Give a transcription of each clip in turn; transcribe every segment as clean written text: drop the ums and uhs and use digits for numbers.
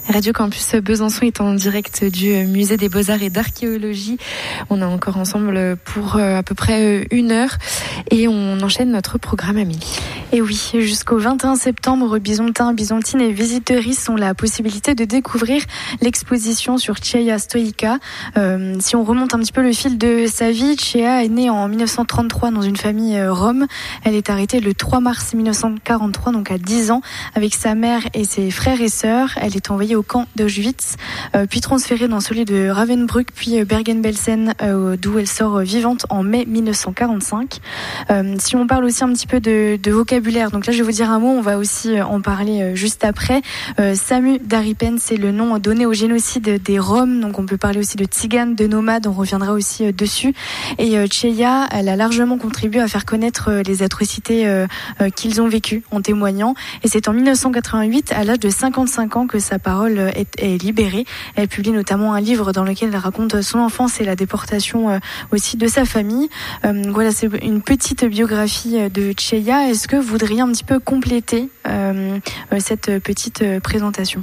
Radio Campus Besançon est en direct du musée des Beaux-Arts et d'Archéologie. On est encore ensemble pour à peu près 1 heure et on enchaîne notre programme, Amélie. Et oui, jusqu'au 21 septembre, Byzantins, Byzantines et visiteuristes ont la possibilité de découvrir l'exposition sur Tcheia Stoïca. Si on remonte un petit peu le fil de sa vie, Tcheia est née en 1933 dans une famille rome. Elle est arrêtée le 3 mars 1943, donc à 10 ans, avec sa mère et ses frères et sœurs. Elle est envoyée au camp d'Auschwitz, puis transférée dans celui de Ravensbrück, puis Bergen-Belsen, d'où elle sort vivante en mai 1945. Si on parle aussi un petit peu de vocabulaire, donc là je vais vous dire un mot, on va aussi en parler juste après. Samu Daripen, c'est le nom donné au génocide des Roms, donc on peut parler aussi de tziganes, de nomades, on reviendra aussi dessus. Et Tcheia, elle a largement contribué à faire connaître les atrocités qu'ils ont vécues en témoignant. Et c'est en 1988, à l'âge de 55 ans, que sa parole est libérée. Elle publie notamment un livre dans lequel elle raconte son enfance et la déportation aussi de sa famille. Voilà, c'est une petite biographie de Tcheia. Est-ce que vous voudriez un petit peu compléter cette petite présentation?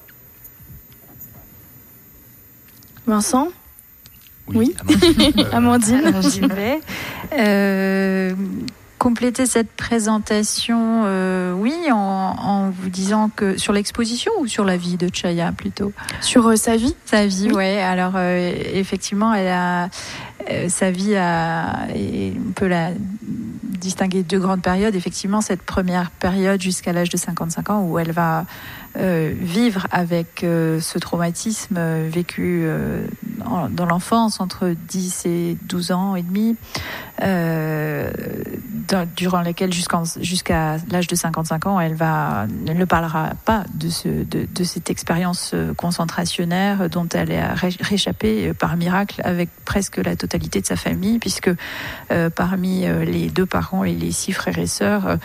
Vincent? Oui. Amandine. Alors, j'y vais. Compléter cette présentation, oui, en vous disant que sur l'exposition ou sur la vie de Tcheia plutôt. Sur sa vie. Sa vie, oui. Ouais. Alors effectivement, elle a sa vie et on peut la distinguer de 2 grandes périodes. Effectivement, cette première période jusqu'à l'âge de 55 ans où elle va vivre avec ce traumatisme vécu dans l'enfance entre 10 et 12 ans et demi, durant lesquels jusqu'à l'âge de 55 ans, elle ne parlera pas de cette expérience concentrationnaire dont elle a réchappé par miracle avec presque la totalité de sa famille, puisque parmi les 2 parents et les 6 frères et sœurs,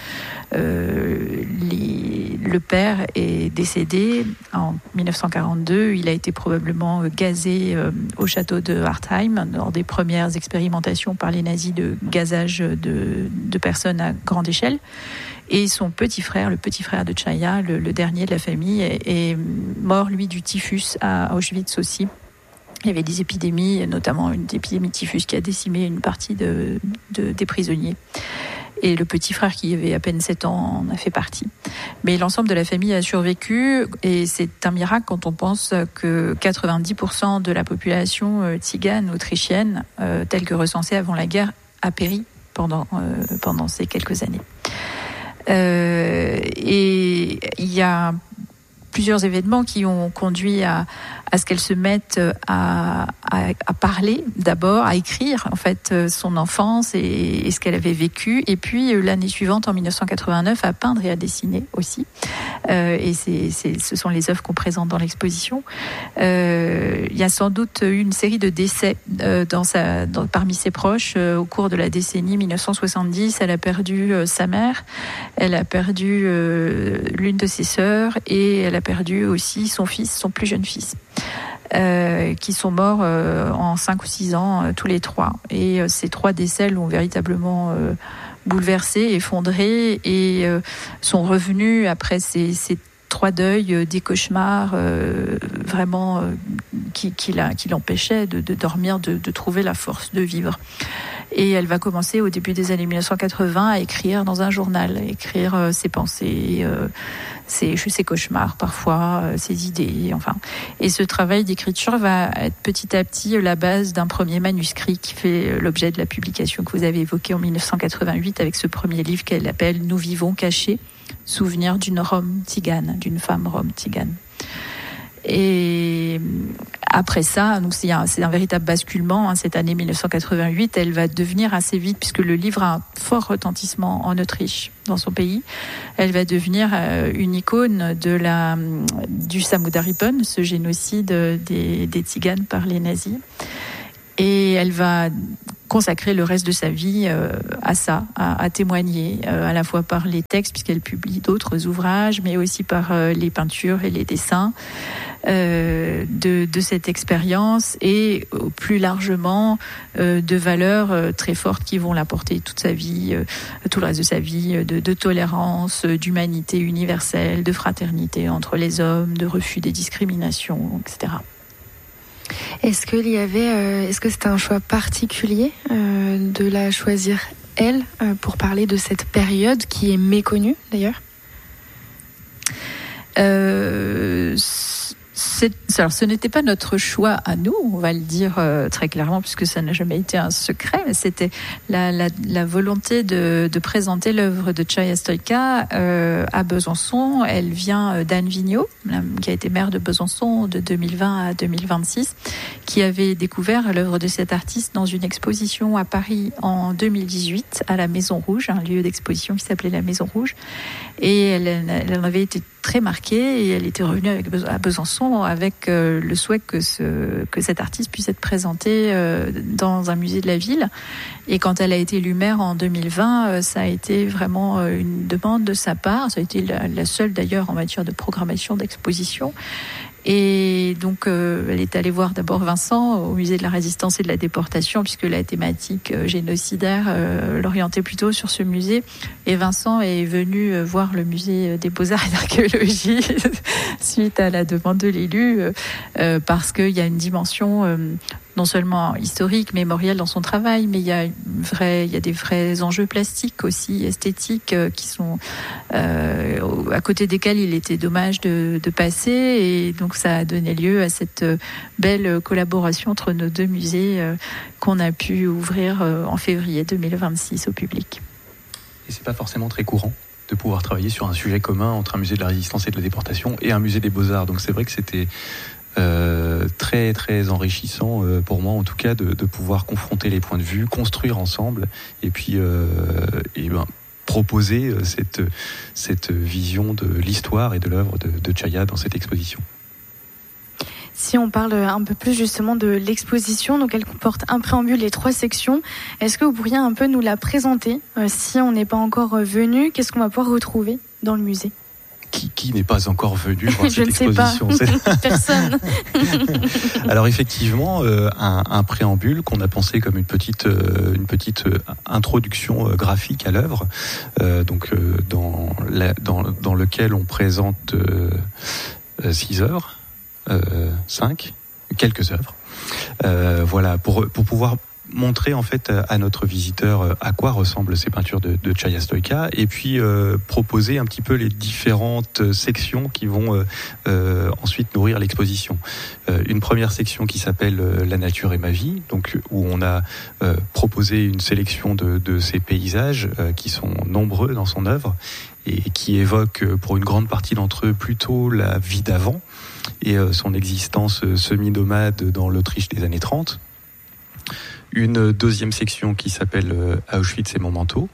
le père est décédé en 1942. Il a été probablement gazé au château de Hartheim lors des premières expérimentations par les nazis de gazage de personnes à grande échelle. Et son petit frère, le petit frère de Tcheia, le dernier de la famille, est mort, lui, du typhus à Auschwitz aussi. Il y avait des épidémies, notamment une épidémie de typhus qui a décimé une partie des prisonniers. Et le petit frère, qui avait à peine 7 ans, en a fait partie. Mais l'ensemble de la famille a survécu, et c'est un miracle quand on pense que 90% de la population tzigane autrichienne, telle que recensée avant la guerre, a péri pendant ces quelques années. Et il y a plusieurs événements qui ont conduit à ce qu'elle se mette à parler d'abord, à écrire en fait son enfance et ce qu'elle avait vécu, et puis l'année suivante en 1989 à peindre et à dessiner aussi. Et ce sont les œuvres qu'on présente dans l'exposition. Il y a sans doute eu une série de décès parmi ses proches au cours de la décennie 1970. Elle a perdu sa mère, elle a perdu l'une de ses sœurs, et elle a perdu aussi son plus jeune fils. Qui sont morts en 5 ou 6 ans, tous les 3. Et ces 3 décès l'ont véritablement bouleversée, effondrée, et sont revenus après ces 3 deuils, des cauchemars vraiment qui l'empêchaient de dormir, de trouver la force de vivre. Et elle va commencer au début des années 1980 à écrire dans un journal, écrire ses pensées, ses cauchemars parfois, ses idées, enfin. Et ce travail d'écriture va être petit à petit la base d'un premier manuscrit qui fait l'objet de la publication que vous avez évoquée en 1988 avec ce premier livre qu'elle appelle « Nous vivons cachés, souvenir d'une Rome tzigane, d'une femme Rome tzigane ». Et après ça, donc c'est un véritable basculement. Cette année 1988, elle va devenir assez vite, puisque le livre a un fort retentissement en Autriche, dans son pays. Elle va devenir une icône du Samudaripen, ce génocide des tziganes par les nazis. Et elle va consacrer le reste de sa vie à ça, à témoigner, à la fois par les textes, puisqu'elle publie d'autres ouvrages, mais aussi par les peintures et les dessins. de cette expérience et plus largement de valeurs très fortes qui vont l'apporter toute sa vie, tout le reste de sa vie, de tolérance, d'humanité universelle, de fraternité entre les hommes, de refus des discriminations, etc. Est-ce que c'était un choix particulier de la choisir elle pour parler de cette période qui est méconnue d'ailleurs? Alors, ce n'était pas notre choix à nous, on va le dire très clairement, puisque ça n'a jamais été un secret, mais c'était la volonté de présenter l'œuvre de Chaya Stoïca à Besançon. Elle vient d'Anne Vigneault, qui a été maire de Besançon de 2020 à 2026, qui avait découvert l'œuvre de cet artiste dans une exposition à Paris en 2018, à la Maison Rouge, un lieu d'exposition qui s'appelait la Maison Rouge. Et elle en avait été très marquée et elle était revenue à Besançon avec le souhait que cet artiste puisse être présenté dans un musée de la ville. Et quand elle a été élue maire en 2020, ça a été vraiment une demande de sa part. Ça a été la seule d'ailleurs en matière de programmation d'exposition. Et donc, elle est allée voir d'abord Vincent au musée de la Résistance et de la Déportation, puisque la thématique génocidaire l'orientait plutôt sur ce musée. Et Vincent est venu voir le musée des Beaux-Arts et d'Archéologie suite à la demande de l'élu, parce qu'il y a une dimension non seulement historique, mémorielle dans son travail, mais il y a des vrais enjeux plastiques aussi, esthétiques, qui sont à côté desquels il était dommage de passer. Et donc ça a donné lieu à cette belle collaboration entre nos deux musées qu'on a pu ouvrir en février 2026 au public. Et c'est pas forcément très courant de pouvoir travailler sur un sujet commun entre un musée de la Résistance et de la Déportation et un musée des Beaux-Arts. Donc c'est vrai que c'était très très enrichissant pour moi en tout cas de pouvoir confronter les points de vue, construire ensemble et puis proposer cette vision de l'histoire et de l'œuvre de Chaya dans cette exposition. Si on parle un peu plus justement de l'exposition, donc elle comporte un préambule et 3 sections. Est-ce que vous pourriez un peu nous la présenter si on n'est pas encore venu? Qu'est-ce qu'on va pouvoir retrouver dans le musée? Qui n'est pas encore venu voir cette exposition? Je ne sais pas. Personne. Alors effectivement, un préambule qu'on a pensé comme une petite introduction graphique à l'œuvre, dans lequel on présente 6 œuvres, 5, quelques œuvres. Voilà, pour pouvoir montrer en fait à notre visiteur à quoi ressemblent ces peintures de Chaya Stoïca et puis proposer un petit peu les différentes sections qui vont ensuite nourrir l'exposition. Une première section qui s'appelle La nature et ma vie, donc où on a proposé une sélection de ces paysages qui sont nombreux dans son œuvre et qui évoquent pour une grande partie d'entre eux plutôt la vie d'avant et son existence semi-nomade dans l'Autriche des années 30. Une deuxième section qui s'appelle Auschwitz et mon manteau,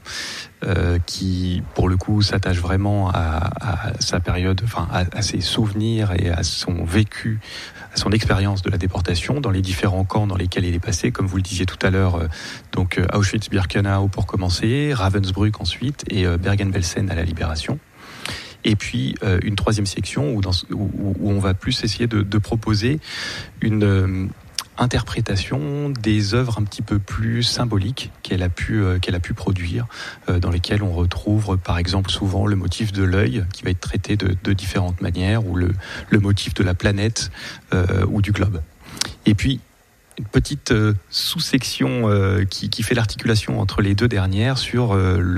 qui pour le coup s'attache vraiment à sa période, enfin à ses souvenirs et à son vécu, à son expérience de la déportation dans les différents camps dans lesquels il est passé, comme vous le disiez tout à l'heure, donc Auschwitz-Birkenau pour commencer, Ravensbrück ensuite et Bergen-Belsen à la Libération. Et puis une troisième section où on va plus essayer de proposer une interprétation des œuvres un petit peu plus symboliques qu'elle a pu produire, dans lesquelles on retrouve par exemple souvent le motif de l'œil qui va être traité de différentes manières, ou le motif de la planète ou du globe. Et puis une petite sous-section qui fait l'articulation entre les deux dernières sur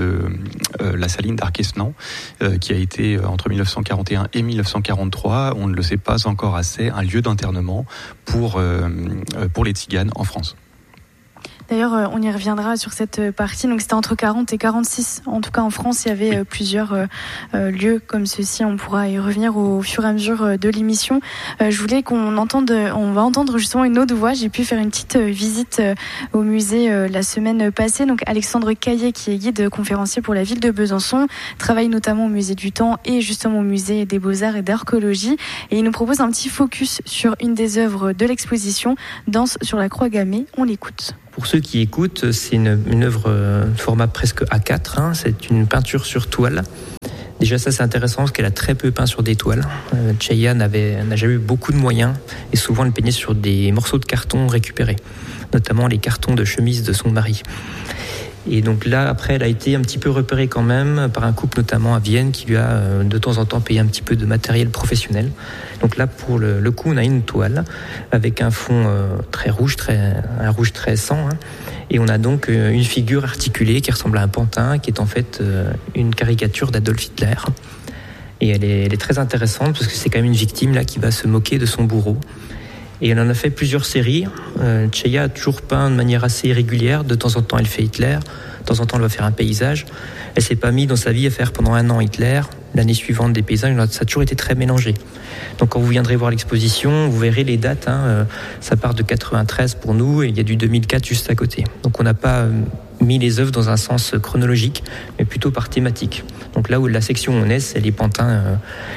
la saline d'Arquesnan, qui a été entre 1941 et 1943, on ne le sait pas encore assez, un lieu d'internement pour les tziganes en France. D'ailleurs, on y reviendra sur cette partie. Donc, c'était entre 40 et 46. En tout cas, en France, il y avait plusieurs lieux comme ceci. On pourra y revenir au fur et à mesure de l'émission. Je voulais on va entendre justement une autre voix. J'ai pu faire une petite visite au musée la semaine passée. Donc, Alexandre Caillet, qui est guide conférencier pour la ville de Besançon, travaille notamment au musée du Temps et justement au musée des Beaux-Arts et d'Archéologie. Et il nous propose un petit focus sur une des œuvres de l'exposition, Danse sur la croix gammée. On l'écoute. Pour ceux qui écoutent, c'est une œuvre de format presque A4. C'est une peinture sur toile Déjà ça c'est intéressant parce qu'elle a très peu peint sur des toiles. Cheya n'a jamais eu beaucoup de moyens et souvent elle peignait sur des morceaux de carton récupérés, notamment les cartons de chemise de son mari. Et donc là, après, elle a été un petit peu repérée quand même par un couple, notamment à Vienne, qui lui a de temps en temps payé un petit peu de matériel professionnel. Donc là, pour le coup, on a une toile avec un fond très rouge, un rouge très sang. Et on a donc une figure articulée qui ressemble à un pantin, qui est en fait une caricature d'Adolf Hitler. Et elle est très intéressante parce que c'est quand même une victime là qui va se moquer de son bourreau. Et elle en a fait plusieurs séries. Cheya a toujours peint de manière assez régulière. De temps en temps, elle fait Hitler. De temps en temps, elle va faire un paysage. Elle s'est pas mise dans sa vie à faire pendant 1 an Hitler. L'année suivante, des paysages. Ça a toujours été très mélangé. Donc, quand vous viendrez voir l'exposition, vous verrez les dates. Ça part de 93 pour nous et il y a du 2004 juste à côté. Donc, on n'a pas mis les œuvres dans un sens chronologique, mais plutôt par thématique. Donc, là où la section où on est, c'est les pantins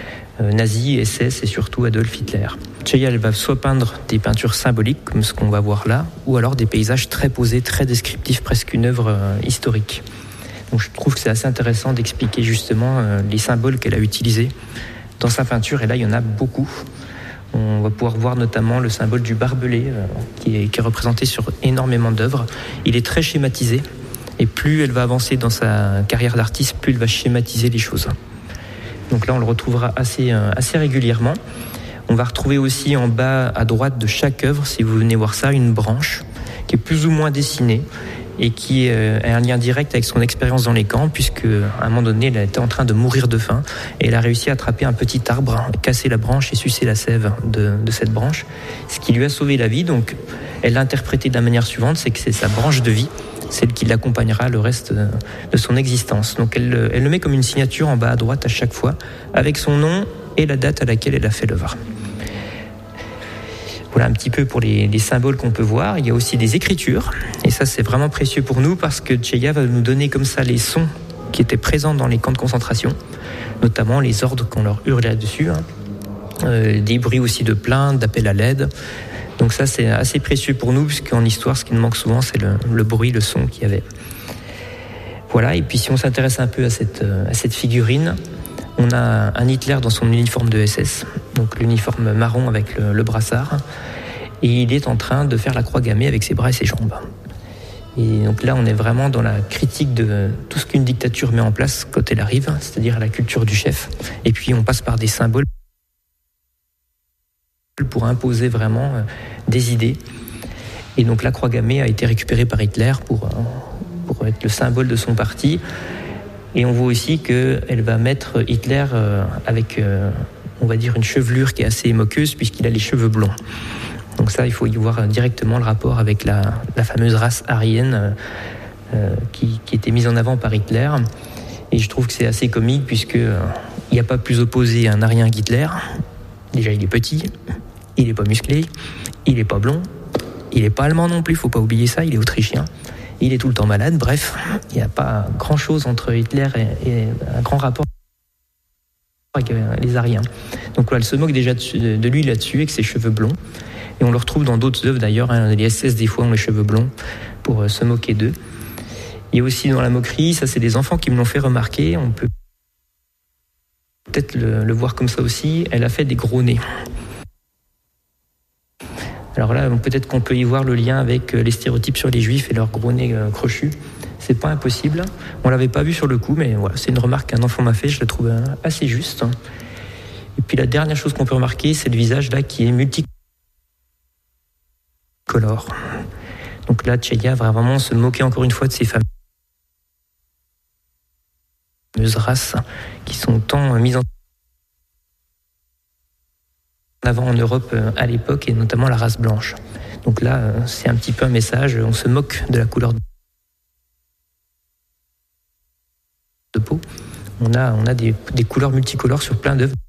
nazis, SS et surtout Adolf Hitler. Cheya, elle va soit peindre des peintures symboliques, comme ce qu'on va voir là, ou alors des paysages très posés, très descriptifs, presque une œuvre historique. Donc je trouve que c'est assez intéressant d'expliquer justement les symboles qu'elle a utilisés dans sa peinture, et là il y en a beaucoup. On va pouvoir voir notamment le symbole du barbelé, qui est représenté sur énormément d'œuvres. Il est très schématisé, et plus elle va avancer dans sa carrière d'artiste, plus elle va schématiser les choses. Donc là, on le retrouvera assez régulièrement. On va retrouver aussi en bas à droite de chaque œuvre, si vous venez voir ça, une branche qui est plus ou moins dessinée et qui a un lien direct avec son expérience dans les camps, puisque à un moment donné, elle était en train de mourir de faim et elle a réussi à attraper un petit arbre, casser la branche et sucer la sève de cette branche, ce qui lui a sauvé la vie. Donc, elle l'a interprété de la manière suivante, c'est que c'est sa branche de vie, celle qui l'accompagnera le reste de son existence. Donc elle le met comme une signature en bas à droite à chaque fois, avec son nom et la date à laquelle elle a fait l'œuvre. Voilà un petit peu pour les symboles qu'on peut voir. Il y a aussi des écritures, et ça c'est vraiment précieux pour nous parce que Cheya va nous donner comme ça les sons qui étaient présents dans les camps de concentration, notamment les ordres qu'on leur hurlait là-dessus, des bruits aussi de plaintes, d'appels à l'aide. Donc ça, c'est assez précieux pour nous, puisqu'en histoire, ce qui nous manque souvent, c'est le bruit, le son qu'il y avait. Voilà, et puis si on s'intéresse un peu à cette figurine, on a un Hitler dans son uniforme de SS, donc l'uniforme marron avec le brassard, et il est en train de faire la croix gammée avec ses bras et ses jambes. Et donc là, on est vraiment dans la critique de tout ce qu'une dictature met en place quand elle arrive, c'est-à-dire la culture du chef, et puis on passe par des symboles pour imposer vraiment des idées. Et donc la croix gammée a été récupérée par Hitler pour être le symbole de son parti. Et on voit aussi qu'elle va mettre Hitler avec, on va dire, une chevelure qui est assez moqueuse puisqu'il a les cheveux blonds. Donc ça, il faut y voir directement le rapport avec la fameuse race aryenne qui était mise en avant par Hitler. Et je trouve que c'est assez comique puisqu'il n'y a pas plus opposé à un aryen qu'Hitler. Déjà, il est petit, il n'est pas musclé, il n'est pas blond, il n'est pas allemand non plus, il ne faut pas oublier ça, il est autrichien, il est tout le temps malade, bref, il n'y a pas grand-chose entre Hitler et un grand rapport avec les Aryens. Donc voilà, elle se moque déjà de lui là-dessus, avec ses cheveux blonds, et on le retrouve dans d'autres œuvres d'ailleurs, les SS des fois ont les cheveux blonds pour se moquer d'eux. Il y a aussi dans la moquerie, ça c'est des enfants qui me l'ont fait remarquer, on peut peut-être le voir comme ça aussi, elle a fait des gros nez. Alors là, peut-être qu'on peut y voir le lien avec les stéréotypes sur les juifs et leurs gros nez crochus. C'est pas impossible. On l'avait pas vu sur le coup, mais voilà, c'est une remarque qu'un enfant m'a fait, je la trouve assez juste. Et puis la dernière chose qu'on peut remarquer, c'est le visage là qui est multicolore. Donc là, Cheya va vraiment se moquer encore une fois de ces fameuses races qui sont tant mises en avant en Europe à l'époque, et notamment la race blanche. Donc là, c'est un petit peu un message, on se moque de la couleur de peau. On a des couleurs multicolores sur plein d'œuvres.